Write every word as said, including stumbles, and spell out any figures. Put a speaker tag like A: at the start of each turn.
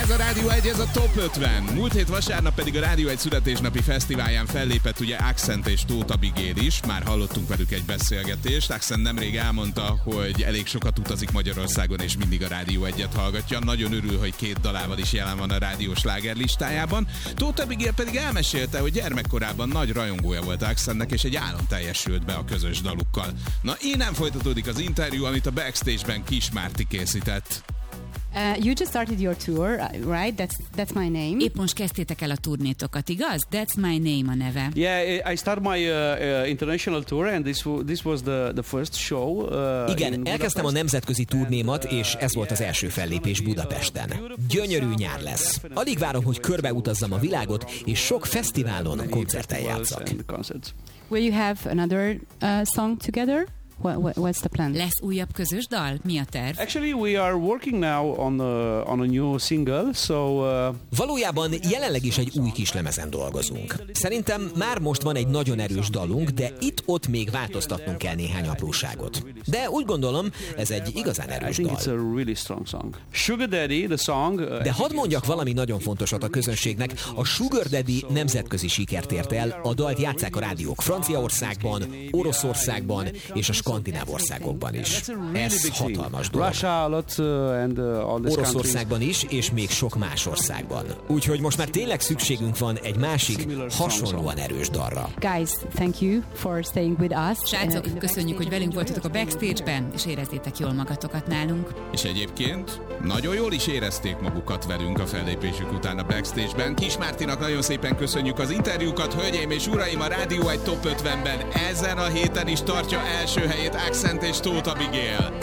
A: Ez a Rádió egy, ez a Top ötven. Múlt hét vasárnap pedig a Rádió egy születésnapi fesztiválján fellépett ugye Accent és Tóth Abigail is. Már hallottunk velük egy beszélgetést. Accent nemrég elmondta, hogy elég sokat utazik Magyarországon és mindig a Rádió egyet hallgatja. Nagyon örül, hogy két dalával is jelen van a rádió slágerlistájában. Tóth Abigail pedig elmesélte, hogy gyermekkorában nagy rajongója volt Accentnek, és egy álom teljesült be a közös dalukkal. Na, innen folytatódik az interjú, amit a backstage-ben Kis Márti készített.
B: Uh, you just started your tour, right? That's that's my name.
C: Épp most kezdtétek el a turnétokat, igaz? That's my name a neve.
D: Yeah, I started my uh, uh, international tour, and this this was the the first show. Uh,
E: Igen, elkezdtem a nemzetközi turnémat, és ez volt az első fellépés Budapesten. Gyönyörű nyár lesz. Alig várom, hogy körbeutazzam a világot, és sok fesztiválon koncerten játszak.
B: Will you have another uh, song together? What, what, what's the plan?
C: Lesz újabb közös dal? Mi a terv?
D: Actually, we are working now on a, on a new single, so... Uh...
E: Valójában jelenleg is egy új kislemezen dolgozunk. Szerintem már most van egy nagyon erős dalunk, de itt-ott még változtatnunk kell néhány apróságot. De úgy gondolom, ez egy igazán erős dal.
D: Really strong song. Sugar Daddy, the song, uh...
E: De hadd mondjak valami nagyon fontosat a közönségnek. A Sugar Daddy nemzetközi sikert ért el, a dalt játsszák a rádiók Franciaországban, Oroszországban és a skandináv országokban is. Ez hatalmas dolog. Oroszországban is, és még sok más országban. Úgyhogy most már tényleg szükségünk van egy másik, hasonlóan erős dalra.
B: Guys, thank you for staying with us.
C: Srácok, köszönjük, hogy velünk voltatok a backstage-ben, és érezzétek jól magatokat nálunk.
A: És egyébként nagyon jól is érezték magukat velünk a fellépésük után a backstage-ben. Kis Mártinak nagyon szépen köszönjük az interjúkat, hölgyeim és uraim, a Rádió egy Top ötvenben ezen a héten is tartja első helyét Accent és Tóth Abigail.